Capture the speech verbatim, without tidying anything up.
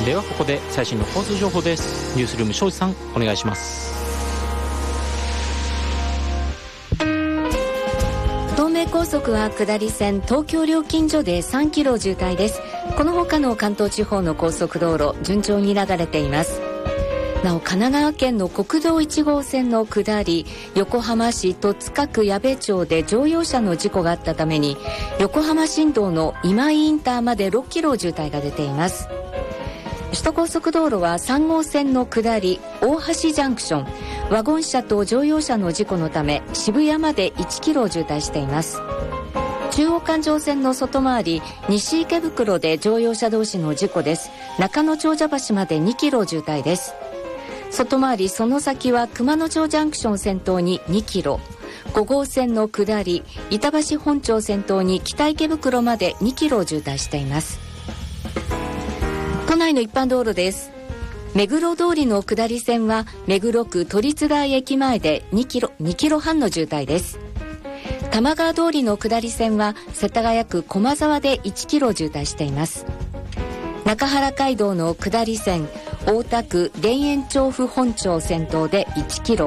ではここで最新の交通情報です。ニュースルーム庄司さん、お願いします。 東名高速は下り線東京料金所でさんキロ渋滞です。この他の関東地方の高速道路順調に流れています。なお神奈川県の国道いち号線の下り横浜市戸塚区矢部町で乗用車の事故があったために横浜新道の今井インターまでろっキロ渋滞が出ています。首都高速道路はさん号線の下り大橋ジャンクションワゴン車と乗用車の事故のため渋谷までいちキロ渋滞しています。中央環状線の外回り西池袋で乗用車同士の事故です。中野長者橋までにキロ渋滞です。外回りその先は熊野町ジャンクション先頭ににキロ、ご号線の下り板橋本町先頭に北池袋までにキロ渋滞しています。都内の一般道路です。目黒通りの下り線は目黒区都立大駅前でにキロ、にキロはんの渋滞です。玉川通りの下り線は世田谷区駒沢でいちキロ渋滞しています。中原街道の下り線大田区田園調布本町先頭でいちキロ、